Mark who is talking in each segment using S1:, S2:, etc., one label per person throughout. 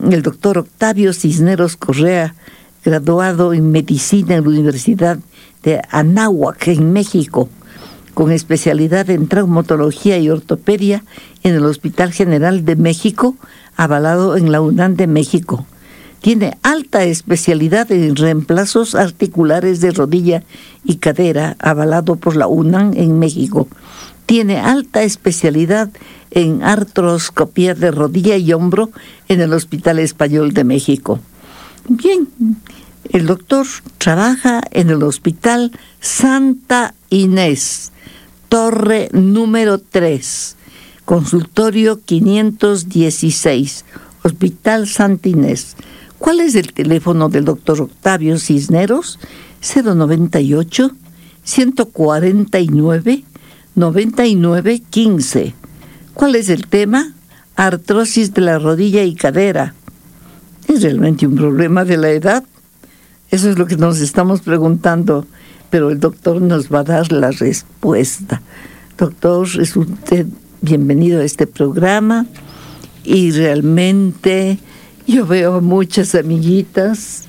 S1: el doctor Octavio Cisneros Correa, graduado en Medicina en la Universidad de Anáhuac, en México, con especialidad en traumatología y ortopedia en el Hospital General de México, avalado en la UNAM de México. Tiene alta especialidad en reemplazos articulares de rodilla y cadera, avalado por la UNAM en México. Tiene alta especialidad en artroscopía de rodilla y hombro en el Hospital Español de México. Bien, el doctor trabaja en el Hospital Santa Inés, Torre número 3, consultorio 516, Hospital Santa Inés. ¿Cuál es el teléfono del doctor Octavio Cisneros? 098-149-9915. ¿Cuál es el tema? Artrosis de la rodilla y cadera. ¿Es realmente un problema de la edad? Eso es lo que nos estamos preguntando, pero el doctor nos va a dar la respuesta. Doctor, es usted bienvenido a este programa y realmente yo veo muchas amiguitos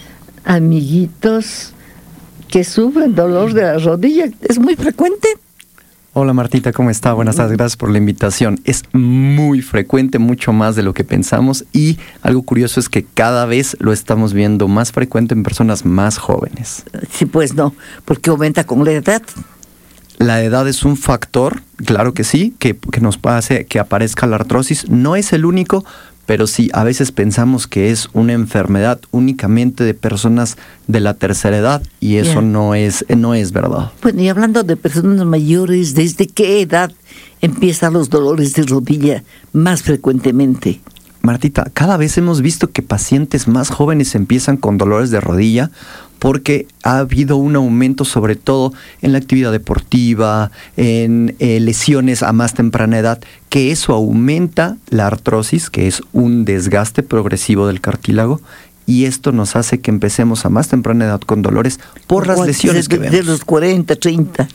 S1: que sufren dolor de la rodilla. ¿Es muy frecuente?
S2: Hola Martita, ¿cómo está? Buenas tardes, gracias por la invitación. Es muy frecuente, mucho más de lo que pensamos, y algo curioso es que cada vez lo estamos viendo más frecuente en personas más jóvenes.
S1: Sí, pues no, porque aumenta con la edad.
S2: La edad es un factor, claro que sí, que nos hace que aparezca la artrosis. No es el único, pero sí, a veces pensamos que es una enfermedad únicamente de personas de la tercera edad, y eso no es verdad.
S1: Bueno, y hablando de personas mayores, ¿desde qué edad empiezan los dolores de rodilla más frecuentemente?
S2: Martita, cada vez hemos visto que pacientes más jóvenes empiezan con dolores de rodilla porque ha habido un aumento sobre todo en la actividad deportiva, en lesiones a más temprana edad, que eso aumenta la artrosis, que es un desgaste progresivo del cartílago, y esto nos hace que empecemos a más temprana edad con dolores por las lesiones que vemos.
S1: De los 40, 30.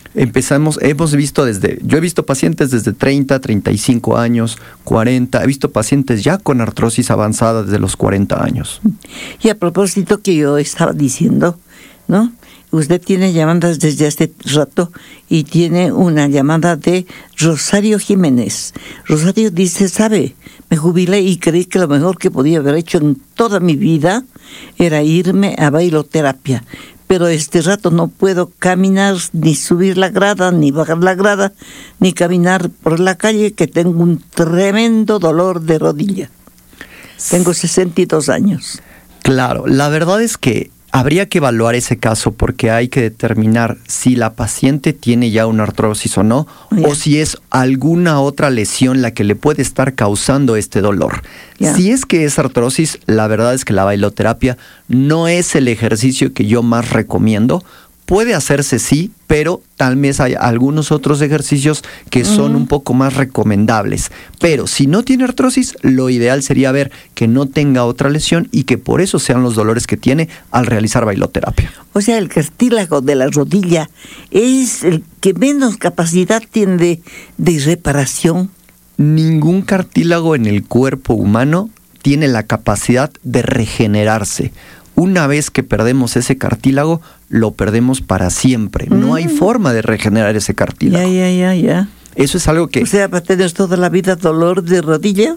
S2: Yo he visto pacientes desde 30, 35 años, 40, he visto pacientes ya con artrosis avanzada desde los 40 años.
S1: Y a propósito que yo estaba diciendo, ¿no? Usted tiene llamadas desde hace rato y tiene una llamada de Rosario Jiménez. Rosario dice, ¿sabe? Me jubilé y creí que lo mejor que podía haber hecho en toda mi vida era irme a bailoterapia. Pero este rato no puedo caminar, ni subir la grada, ni bajar la grada, ni caminar por la calle, que tengo un tremendo dolor de rodilla. Tengo 62 años.
S2: Claro, la verdad es que habría que evaluar ese caso porque hay que determinar si la paciente tiene ya una artrosis o no, o si es alguna otra lesión la que le puede estar causando este dolor. Si es que es artrosis, la verdad es que la bailoterapia no es el ejercicio que yo más recomiendo. Puede hacerse sí, pero tal vez hay algunos otros ejercicios que son un poco más recomendables. Pero si no tiene artrosis, lo ideal sería ver que no tenga otra lesión y que por eso sean los dolores que tiene al realizar bailoterapia.
S1: O sea, el cartílago de la rodilla es el que menos capacidad tiene de reparación.
S2: Ningún cartílago en el cuerpo humano tiene la capacidad de regenerarse. Una vez que perdemos ese cartílago, lo perdemos para siempre. No hay forma de regenerar ese cartílago.
S1: Ya.
S2: Eso es algo que...
S1: O sea, ¿para tener toda la vida dolor de rodilla?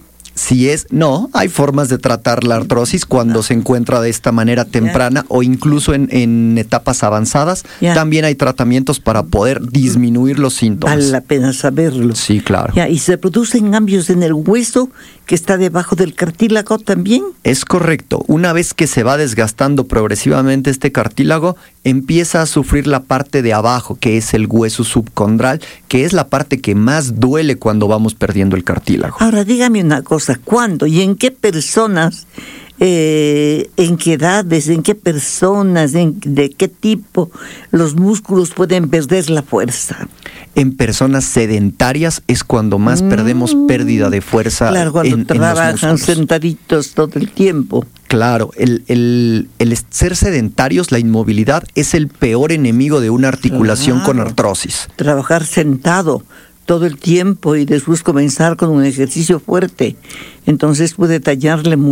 S2: No, hay formas de tratar la artrosis cuando se encuentra de esta manera temprana o incluso en etapas avanzadas. También hay tratamientos para poder disminuir los síntomas.
S1: Vale la pena saberlo.
S2: Sí, claro.
S1: ¿Y se producen cambios en el hueso que está debajo del cartílago también?
S2: Es correcto. Una vez que se va desgastando progresivamente este cartílago, empieza a sufrir la parte de abajo, que es el hueso subcondral, que es la parte que más duele cuando vamos perdiendo el cartílago.
S1: Ahora, dígame una cosa. ¿Cuándo y en qué personas, en qué edades, en qué personas, de qué tipo los músculos pueden perder la fuerza?
S2: En personas sedentarias es cuando más perdemos pérdida de fuerza.
S1: Claro, cuando
S2: en
S1: trabajan sentaditos todo el tiempo.
S2: Claro, el ser sedentarios, la inmovilidad, es el peor enemigo de una articulación con artrosis.
S1: Trabajar sentado todo el tiempo y después comenzar con un ejercicio fuerte, entonces puede tallarle